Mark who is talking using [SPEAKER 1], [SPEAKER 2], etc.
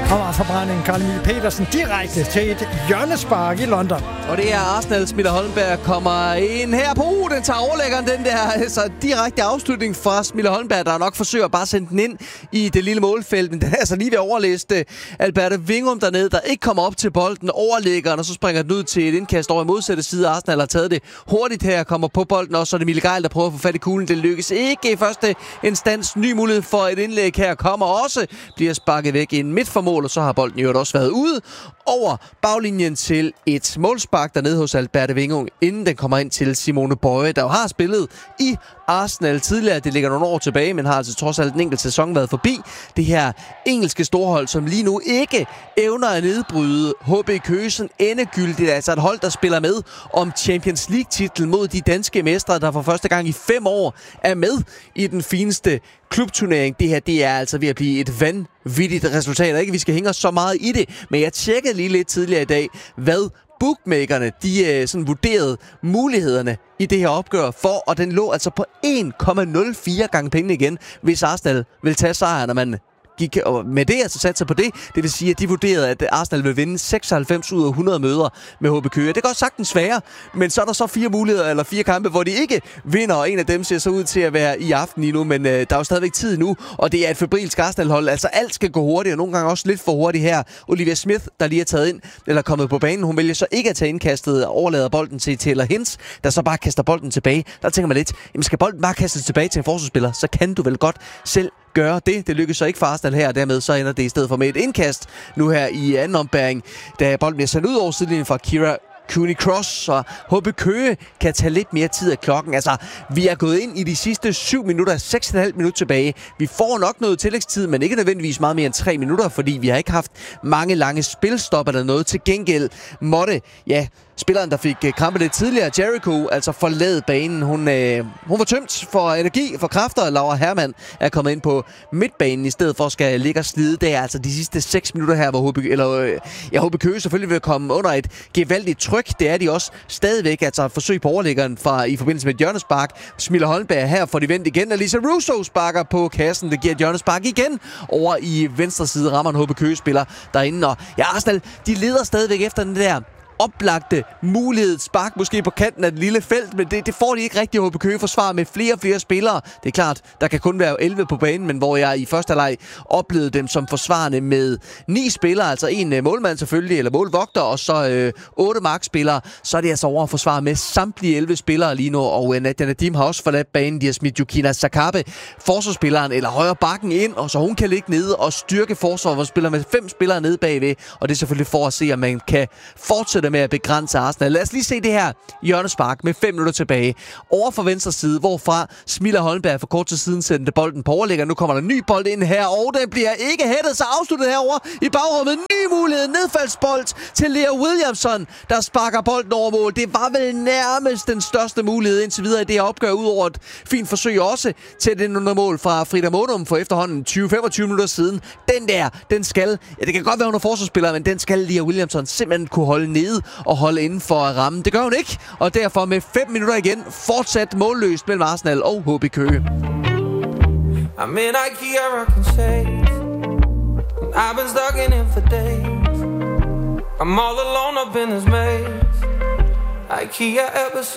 [SPEAKER 1] Forbrænding Carl Emil Petersen direkte til et hjørnespark i London.
[SPEAKER 2] Og det er Arsenals Mille Holmberg kommer ind her på. Den tager overlæggeren, den der. Altså direkte afslutning fra Mille Holmberg, der nok forsøger bare at sende den ind i det lille målfelt. Men den er altså lige ved at overlæse Alberte Wingum dernede, der ikke kommer op til bolden. Overlæggeren, og så springer den ud til et indkast over i modsatte side. Arsenal har taget det hurtigt her, kommer på bolden. Og så er det Mille Geil, der prøver at få fat i kuglen. Det lykkes ikke i første instans. Ny mulighed for et indlæg her kommer også. Bliver sparket væk i en midtformål, og så har bolden jo også været ude over baglinjen til et målspark dernede hos Alberte Wingum, inden den kommer ind til Simone Bøje, der jo har spillet i Arsenal tidligere. Det ligger nogle år tilbage, men har altså trods alt en enkelt sæson været forbi det her engelske storhold, som lige nu ikke evner at nedbryde HB Køge endegyldigt. Altså et hold, der spiller med om Champions League-titel mod de danske mestre, der for første gang i 5 år er med i den fineste klubturnering. Det her, det er altså ved at blive et vanvittigt resultat. Ikke, vi skal hænge os så meget i det, men jeg tjekkede lige lidt tidligere i dag, hvad bookmakerne, de sådan vurderede mulighederne i det her opgør for, og den lå altså på 1,04 gange penge igen, hvis Arsenal vil tage sejren, når man gik med det, altså satte sig på det. Det vil sige, at de vurderede, at Arsenal vil vinde 96 ud af 100 møder med HB Køge. Det kan godt sagtens være, men så er der så 4 muligheder, eller 4 kampe, hvor de ikke vinder, og en af dem ser så ud til at være i aften lige nu, men der er jo stadigvæk tid nu, og det er et febrilsk Arsenal-hold. Altså alt skal gå hurtigt, og nogle gange også lidt for hurtigt her. Olivia Smith, der lige er taget ind, eller kommet på banen, hun vælger så ikke at tage indkastet og overlader bolden til Taylor Hintz, der så bare kaster bolden tilbage. Der tænker man lidt, jamen skal bolden bare kastes tilbage til en forsvarsspiller, så kan du vel godt selv gøre det. Det lykkes så ikke for Arsenal her, og dermed så ender det i stedet for med et indkast nu her i anden ombæring, da bolden bliver sendt ud over sidelinjen fra Kira Cooney Cross, og HB Køge kan tage lidt mere tid af klokken. Altså, vi er gået ind i de sidste 7 minutter, 6,5 minutter tilbage. Vi får nok noget tillægstid, men ikke nødvendigvis meget mere end 3 minutter, fordi vi har ikke haft mange lange spilstop eller noget. Til gengæld måtte, spilleren, der fik krampe lidt tidligere, Jericho, altså forlade banen. Hun var tømt for energi, for kræfter, og Laura Hermann er kommet ind på midtbanen i stedet for at skal ligge og slide. Det er altså de sidste 6 minutter her, hvor HB Køge selvfølgelig vil komme under et gevaldigt tryk. Det er de også stadigvæk, altså et forsøg på overlæggeren i forbindelse med et hjørnespark. Mille Holmberg her får de vendt igen, og Lisa Russo sparker på kassen. Det giver et hjørnespark igen over i venstre side, rammer en HB Køge-spiller derinde. Og Arsenal, de leder stadigvæk efter den der oplagte mulighed, spark måske på kanten af det lille felt, men det får de ikke rigtig HB Køge forsvar med flere og flere spillere. Det er klart, der kan kun være 11 på banen, men hvor jeg i første halvleg oplevede dem som forsvarende med 9 spillere, altså en målmand selvfølgelig, eller målvogter, og så 8 markspillere, så er det altså over at forsvare med samtlige 11 spillere lige nu, og Nadia Nadim har også forladt banen. De har smidt Yukina Sakabe, forsvarsspilleren, eller højre bakken ind, og så hun kan ligge nede og styrke forsvaret, hvor spiller med 5 spillere nede bagved, og det er selvfølgelig for at se, om man kan fortsætte med at begrænse Arsenal. Lad os lige se det her hjørnespark med 5 minutter tilbage. Over for venstre side, hvorfra Mille Holmberg for kort tid siden sendte bolden på overlægger. Nu kommer der en ny bold ind her, og den bliver ikke hættet, så afsluttet herover i bagrummet. Ny mulighed, nedfaldsbold til Lea Williamson, der sparker bolden over mål. Det var vel nærmest den største mulighed indtil videre i det her opgør, udover et fint forsøg også til den under mål fra Frida Monum for efterhånden 20-25 minutter siden. Den skal, det kan godt være under forsvarsspiller, men den skal Lea Williamson simpelthen kunne holde nede og holde inden for rammen. Det gør hun ikke, og derfor med 5 minutter igen fortsat målløst mellem Arsenal og HB Køge.
[SPEAKER 3] I'm in IKEA rocking shades. I've been stuck in it for days. I'm all alone up in this maze. IKEA episode